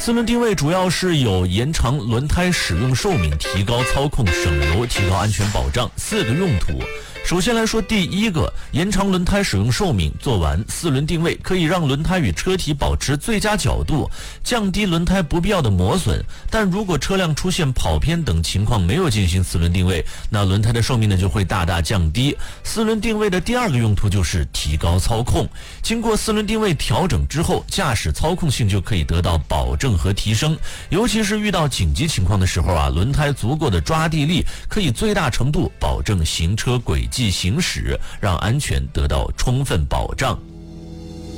四轮定位主要是有延长轮胎使用寿命、提高操控省油、提高安全保障4个用途。首先来说，第一个，延长轮胎使用寿命。做完四轮定位，可以让轮胎与车体保持最佳角度，降低轮胎不必要的磨损。但如果车辆出现跑偏等情况，没有进行四轮定位，那轮胎的寿命呢就会大大降低。四轮定位的第二个用途就是提高操控。经过四轮定位调整之后，驾驶操控性就可以得到保证和提升。尤其是遇到紧急情况的时候啊，轮胎足够的抓地力可以最大程度保证行车轨迹行驶，让安全得到充分保障。